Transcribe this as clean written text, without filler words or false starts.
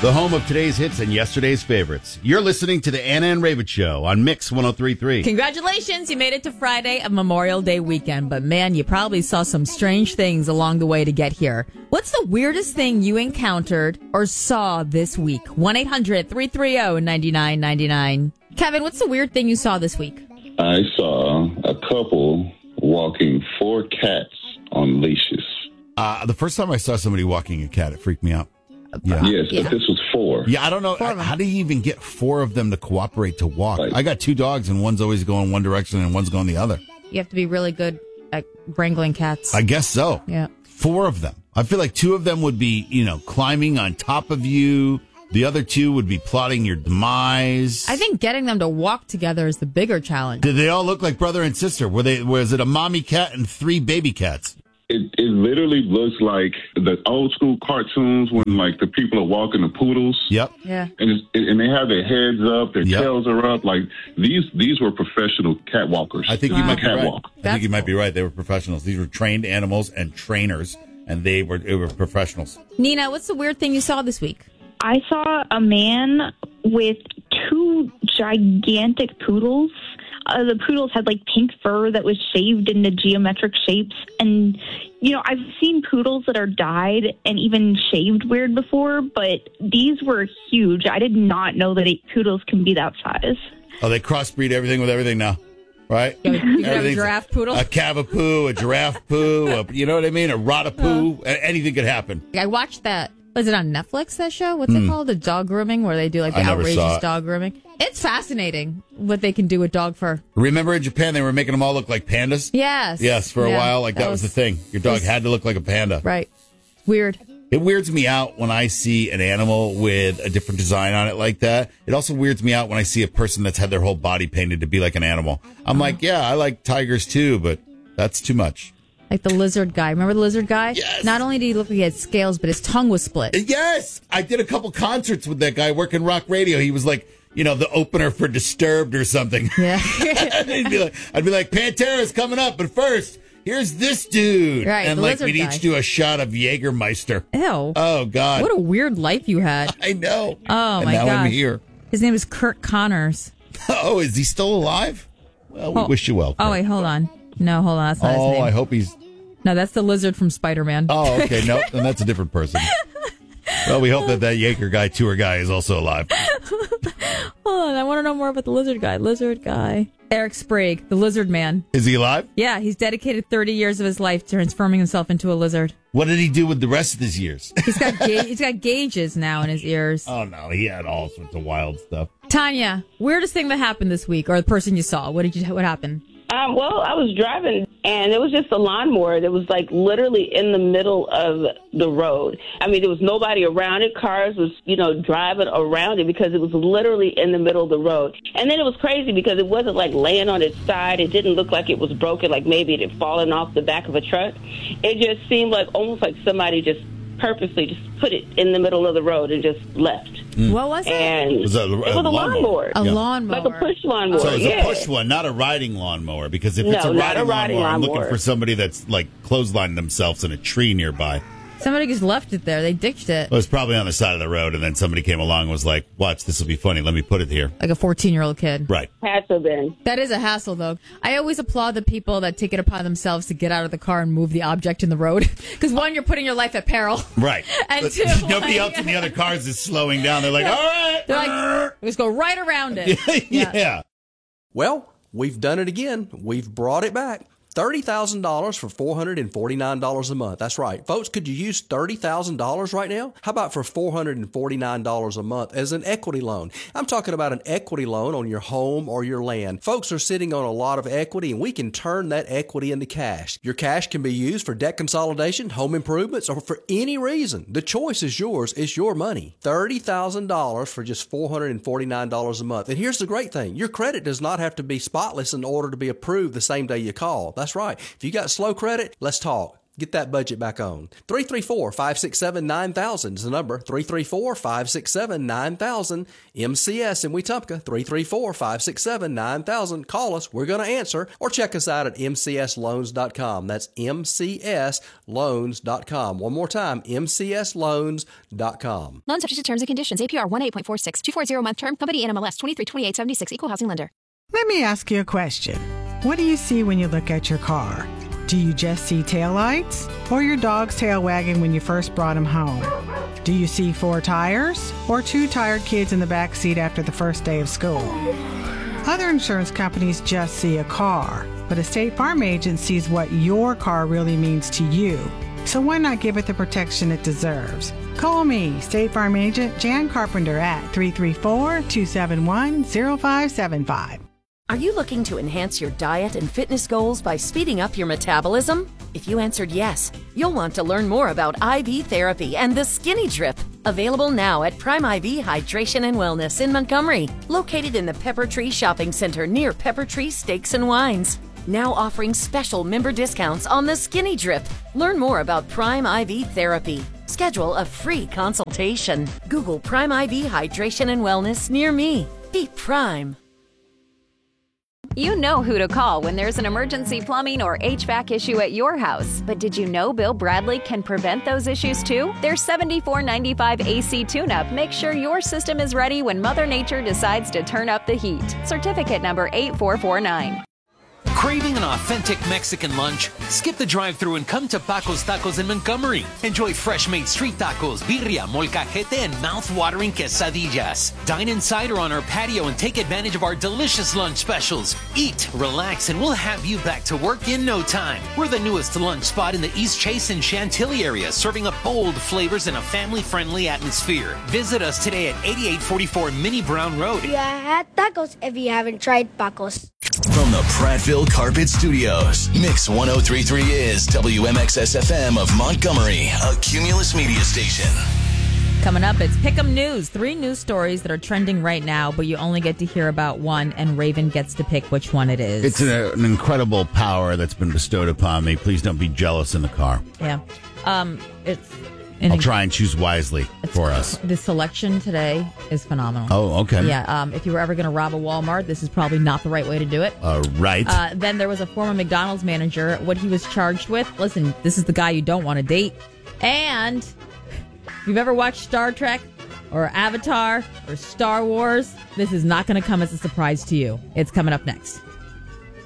The home of today's hits and yesterday's favorites. You're listening to the Anna and Ravitch Show on Mix 103.3. Congratulations, you made it to Friday of Memorial Day weekend. But man, you probably saw some strange things along the way to get here. What's the weirdest thing you encountered or saw this week? 1-800-330-9999. Kevin, what's the weird thing you saw this week? I saw a couple walking 4 cats on leashes. The first time I saw somebody walking a cat, it freaked me out. Yeah. Yes, but this was 4. Yeah, I don't know. How do you even get 4 of them to cooperate to walk? Right. I got 2 dogs, and one's always going one direction and one's going the other. You have to be really good at wrangling cats. I guess so. Yeah. 4 of them. I feel like 2 of them would be, climbing on top of you. The other 2 would be plotting your demise. I think getting them to walk together is the bigger challenge. Did they all look like brother and sister? Was it a mommy cat and 3 baby cats? It literally looks like the old school cartoons when like the people are walking the poodles. Yep. Yeah. And they have their heads up, their Yep. tails are up. Like these were professional cat walkers. I think you might be right. Catwalk. I think you might be right. They were professionals. These were trained animals and trainers, and they were professionals. Nina, what's the weird thing you saw this week? I saw a man with 2 gigantic poodles. The poodles had like pink fur that was shaved into geometric shapes. And, I've seen poodles that are dyed and even shaved weird before, but these were huge. I did not know that poodles can be that size. Oh, they crossbreed everything with everything now, right? You have a Everything's giraffe poodle? A cavapoo, a giraffe poo, you know what I mean? A ratapoo. Anything could happen. I watched that. Was it on Netflix, that show? What's it called? The dog grooming, where they do like the I never saw outrageous it. dog grooming. It's fascinating what they can do with dog fur. Remember in Japan, they were making them all look like pandas? Yes. Yes, for a Yeah, while. Like that was the thing. Your dog had to look like a panda. Right. Weird. It weirds me out when I see an animal with a different design on it like that. It also weirds me out when I see a person that's had their whole body painted to be like an animal. I'm like, yeah, I like tigers too, but that's too much. Like the lizard guy. Remember the lizard guy? Yes. Not only did he look like he had scales, but his tongue was split. Yes! I did a couple concerts with that guy working rock radio. He was like, the opener for Disturbed or something. Yeah. I'd be like, Pantera's coming up, but first, here's this dude. Right, and the like lizard we'd guy. each do a shot of Jägermeister. Ew. Oh, God. What a weird life you had. I know. Oh, and my now I'm gosh. here. His name is Kurt Connors. Oh, is he still alive? Well, we wish you well. Oh, Kurt. wait, hold on. No, hold on. That's not his Oh, name. I hope he's... No, that's the lizard from Spider-Man. Oh, okay. No, then that's a different person. Well, we hope that Jaeger guy, tour guy, is also alive. Hold on. I want to know more about the lizard guy. Lizard guy. Eric Sprague, the lizard man. Is he alive? Yeah, he's dedicated 30 years of his life to transforming himself into a lizard. What did he do with the rest of his years? He's got gauges now in his ears. Oh, no. He had all sorts of wild stuff. Tanya, weirdest thing that happened this week, or the person you saw. What happened? Well, I was driving, and it was just a lawnmower that was, like, literally in the middle of the road. I mean, there was nobody around it. Cars was, driving around it because it was literally in the middle of the road. And then it was crazy because it wasn't, like, laying on its side. It didn't look like it was broken, like maybe it had fallen off the back of a truck. It just seemed like almost like somebody just purposely just put it in the middle of the road and just left. What was it? And Was that it was a lawnmower. A Yeah. lawnmower. Like a push lawnmower. So it's yeah. a push one, not a riding lawnmower. Because if it's No, a not a riding riding lawnmower, I'm looking lawnmower. for somebody that's like clotheslining themselves in a tree nearby. Somebody just left it there. They ditched it. It was probably on the side of the road, and then somebody came along and was like, watch, this will be funny. Let me put it here. Like a 14-year-old kid. Right. Had to have been. That is a hassle, though. I always applaud the people that take it upon themselves to get out of the car and move the object in the road. Because, one, you're putting your life at peril. Right. And But two, nobody like- else in the other cars is slowing down. They're like, all right. They're like, let's go right around it. Yeah. Well, we've done it again. We've brought it back. $30,000 for $449 a month. That's right. Folks, could you use $30,000 right now? How about for $449 a month as an equity loan? I'm talking about an equity loan on your home or your land. Folks are sitting on a lot of equity, and we can turn that equity into cash. Your cash can be used for debt consolidation, home improvements, or for any reason. The choice is yours. It's your money. $30,000 for just $449 a month. And here's the great thing. Your credit does not have to be spotless in order to be approved the same day you call. That's right. If you got slow credit, let's talk. Get that budget back on. 334-567-9000 is the number. 334-567-9000. MCS in Wetumpka. 334-567-9000. Call us. We're going to answer. Or check us out at mcsloans.com. That's mcsloans.com. One more time, mcsloans.com. Loan subject to terms and conditions. APR 1.846. 240 month term. Company NMLS 232876. Equal housing lender. Let me ask you a question. What do you see when you look at your car? Do you just see taillights or your dog's tail wagging when you first brought him home? Do you see 4 tires or 2 tired kids in the back seat after the first day of school? Other insurance companies just see a car, but a State Farm agent sees what your car really means to you. So why not give it the protection it deserves? Call me, State Farm agent Jan Carpenter at 334-271-0575. Are you looking to enhance your diet and fitness goals by speeding up your metabolism? If you answered yes, you'll want to learn more about IV therapy and the Skinny Drip. Available now at Prime IV Hydration and Wellness in Montgomery, located in the Pepper Tree Shopping Center near Pepper Tree Steaks and Wines. Now offering special member discounts on the Skinny Drip. Learn more about Prime IV therapy. Schedule a free consultation. Google Prime IV Hydration and Wellness near me. Be Prime. You know who to call when there's an emergency plumbing or HVAC issue at your house. But did you know Bill Bradley can prevent those issues too? Their $74.95 AC tune-up makes sure your system is ready when Mother Nature decides to turn up the heat. Certificate number 8449. Craving an authentic Mexican lunch? Skip the drive-thru and come to Paco's Tacos in Montgomery. Enjoy fresh-made street tacos, birria, molcajete, and mouth-watering quesadillas. Dine inside or on our patio and take advantage of our delicious lunch specials. Eat, relax, and we'll have you back to work in no time. We're the newest lunch spot in the East Chase and Chantilly area, serving up bold flavors in a family-friendly atmosphere. Visit us today at 8844 Minnie Brown Road. You had tacos if you haven't tried Paco's. From the Prattville Carpet Studios, Mix 103.3 is WMXS-FM of Montgomery, a Cumulus media station. Coming up, it's Pick'em News. 3 news stories that are trending right now, but you only get to hear about one, and Raven gets to pick which one it is. It's an incredible power that's been bestowed upon me. Please don't be jealous in the car. Yeah. I'll try and choose wisely for us. The selection today is phenomenal. Oh, okay. Yeah, if you were ever going to rob a Walmart, this is probably not the right way to do it. Right. Then there was a former McDonald's manager. What he was charged with, listen, this is the guy you don't want to date. And if you've ever watched Star Trek or Avatar or Star Wars, this is not going to come as a surprise to you. It's coming up next.